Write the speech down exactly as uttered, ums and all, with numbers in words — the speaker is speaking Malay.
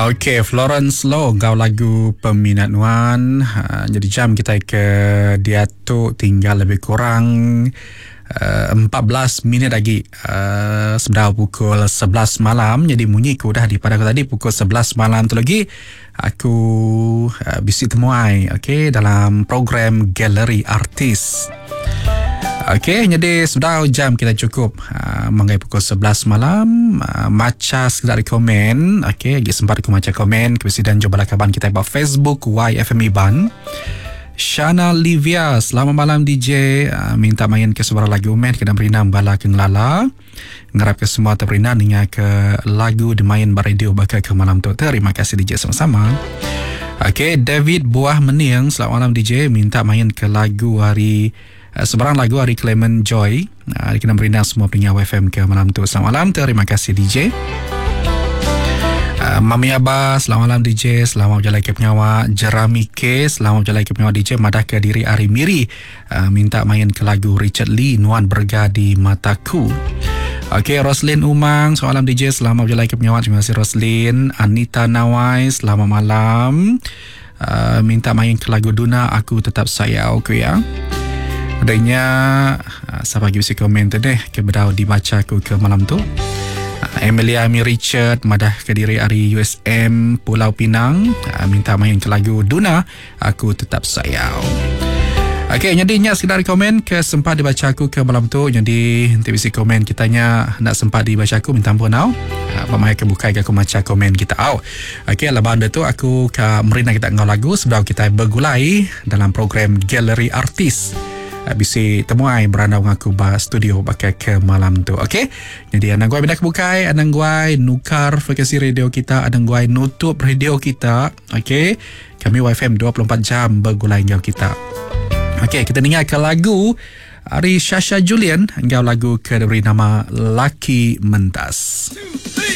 Okey, Florence Low, gau lagu Peminat Wan. Uh, jadi jam kita ke dia tu tinggal lebih kurang uh, empat belas minit lagi. Uh, sudah pukul sebelas malam. Jadi bunyi ku dah di pada aku tadi pukul sebelas malam tu lagi. Aku uh, bisi temuai okey dalam program Galeri Artis. Okey, jadi sudah jam kita cukup uh, mengenai pukul sebelas malam. uh, Maca sekedar komen. Okey, lagi sempat aku maca komen kebisi dan jumpa kaban kita di Facebook Y F M Iban. Shana Livia, selamat malam D J. uh, Minta main ke sebuah lagu umen ke dan berinam bala ke ngelala. Ngarap ke semua terberinan hingga ke lagu dimain baradio bakal ke malam tu. Terima kasih D J sama-sama. Okey, David Buah Mening, selamat malam D J. Minta main ke lagu hari Uh, sebarang lagu hari Clement Joy. uh, Kita berindah semua pendengar W F M ke malam tu. Selamat malam, terima kasih D J. uh, Mami Abah, selamat malam D J. Selamat berjalan ke penyawa. Jerami K, selamat berjalan ke penyawa D J. Madah ke diri Ari Miri, uh, minta main ke lagu Richard Lee, Nuan Bergadi Mataku. Okey, Roslyn Umang, selamat malam D J. Selamat berjalan ke penyawa. Terima kasih Roslyn. Anita Nawai, selamat malam. uh, Minta main ke lagu Duna, Aku Tetap Sayang. Okey ya. Adanya uh, siapa lagi isi komen tu deh kebedah dibaca aku ke malam tu. uh, Emilia Ami Richard, Madah Kediri Ari U S M Pulau Pinang, uh, minta main ke lagu Duna, Aku Tetap Sayang. Okey, jadi nyak sekedar komen ke sempat dibaca aku ke malam tu. Jadi nanti isi komen kitanya nak sempat dibaca aku, minta ampun tau. Uh, pamai ke bukai ke aku baca komen kita au. Okey, lepas tu aku ke merina kita ngau lagu sebelum kita bergulai dalam program Galeri Artis. Bisi temuai beranda mengaku bah studio pakai ke malam tu. Okey, jadi anang guai benda kebukai, anang guai nukar frekuensi radio kita, anang guai nutup radio kita. Okey, kami Y F M dua puluh empat jam bergulai ngau kita. Okey, kita dengar ke lagu Ari Shasha Julian, ngau lagu ke diberi nama Laki Mentas.